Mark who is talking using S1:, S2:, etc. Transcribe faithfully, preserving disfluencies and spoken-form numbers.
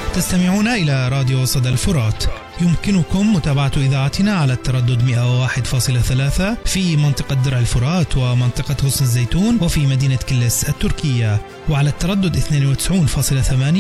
S1: تستمعون إلى راديو صدى الفرات. يمكنكم متابعة إذاعتنا على التردد مئة وواحد فاصلة ثلاثة في منطقة درع الفرات ومنطقة غصن الزيتون وفي مدينة كلس التركية، وعلى التردد اثنين وتسعين فاصلة ثمانية